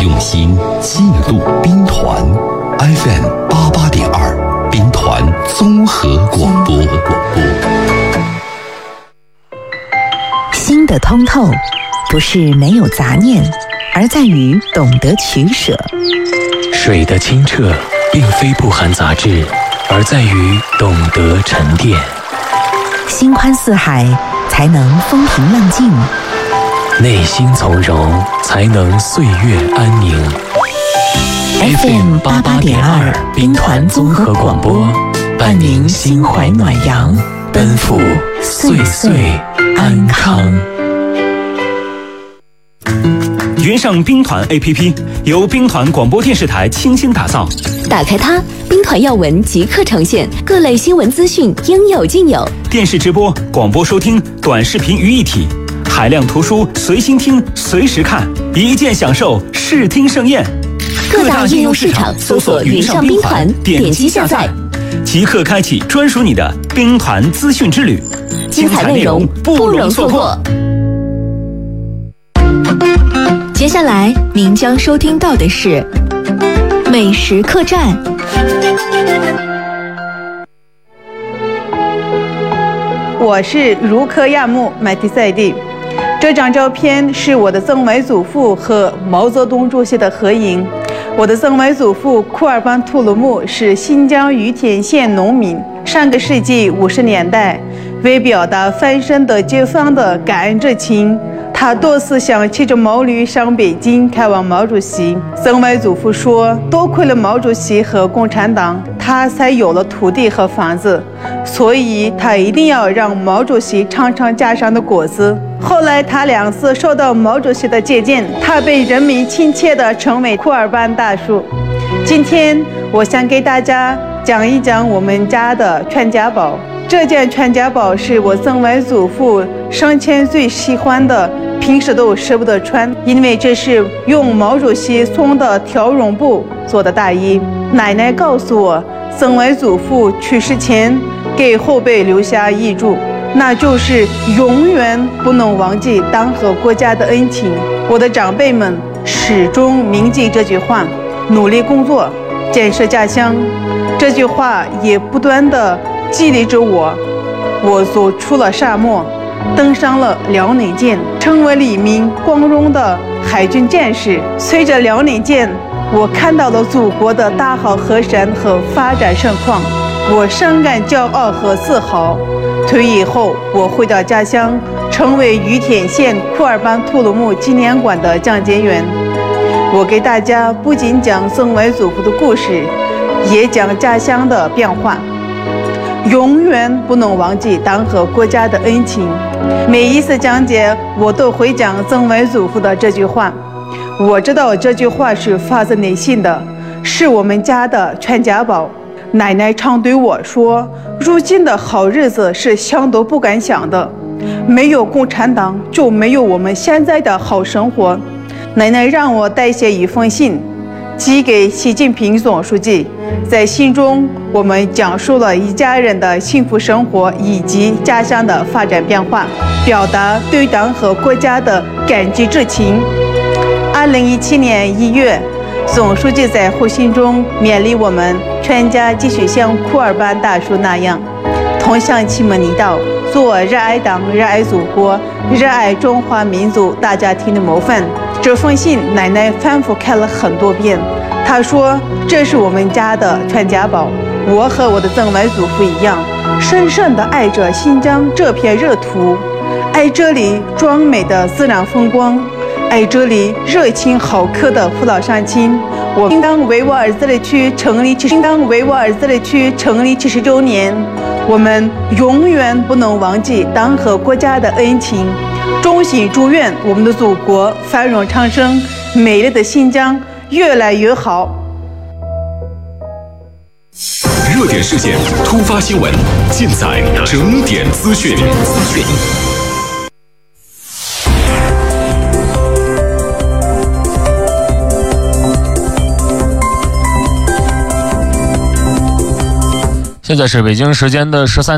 用心记录兵团 FM 88.2兵团综合广播。 心的通透不是没有杂念，而在于懂得取舍。 水的清澈并非不含杂质，而在于懂得沉淀。 心宽似海，才能风平浪静； 内心从容，才能岁月安宁。 FM 88.2兵团综合广播，伴您心怀暖阳，奔赴岁岁安康。 云上兵团 APP 由兵团广播电视台倾心打造， 打开它，兵团要闻即刻呈现，各类新闻资讯应有尽有。 电视直播、广播收听、短视频于一体，海量图书随心听、随时看，一键享受视听盛宴。 各大应用市场搜索云上兵团，点击下载， 即刻开启专属你的兵团资讯之旅， 精彩内容不容错过。接下来您将收听到的是美食客栈。 我是如科亚木麦蒂赛蒂。这张照片是我的曾外祖父和毛泽东主席的合影。我的曾外祖父库尔班图鲁木是新疆于田县农民。上个世纪50年代，为表达翻身的解放的感恩之情，他多次想骑着毛驴上北京开往毛主席。曾外祖父说，多亏了毛主席和共产党，他才有了土地和房子，所以他一定要让毛主席尝尝家乡的果子。后来他2次受到毛主席的接见，他被人民亲切地称为库尔班大叔。今天我想给大家讲一讲我们家的全家宝。这件全家宝是我曾外祖父生前最喜欢的，平时都舍不得穿，因为这是用毛主席送的条绒布做的大衣。奶奶告诉我，曾外祖父去世前给后辈留下遗嘱，那就是永远不能忘记党和国家的恩情。我的长辈们始终铭记这句话，努力工作，建设家乡。这句话也不断地激励着我。我走出了沙漠，登上了辽宁舰，成为了一名光荣的海军战士。随着辽宁舰，我看到了祖国的大好河山和发展盛况，我深感骄傲和自豪。退役后，我回到家乡，成为于田县库尔班图鲁木纪念馆的讲解员。我给大家不仅讲曾外祖父的故事，也讲家乡的变化。永远不能忘记党和国家的恩情。每一次讲解，我都会讲曾外祖父的这句话。我知道这句话是发自内心的，是我们家的全家宝。奶奶常对我说，如今的好日子是想都不敢想的，没有共产党就没有我们现在的好生活。奶奶让我代写一封信，寄给习近平总书记。在信中，我们讲述了一家人的幸福生活以及家乡的发展变化，表达对党和国家的感激之情。2017年1月，总书记在回信中勉励我们全家继续像库尔班大叔那样，同向启蒙一道，做热爱党、热爱祖国、热爱中华民族大家庭的模范。这封信奶奶反复看了很多遍，她说，这是我们家的全家宝。我和我的曾外祖父一样，深深地爱着新疆这片热土，爱这里壮美的自然风光，爱这里热情好客的父老乡亲。我应当为我儿子的区成立70周年，我们永远不能忘记党和国家的恩情。衷心祝愿我们的祖国繁荣昌盛，美丽的新疆越来越好。 热点事件、突发新闻，尽在整点资讯。 现在是北京时间的13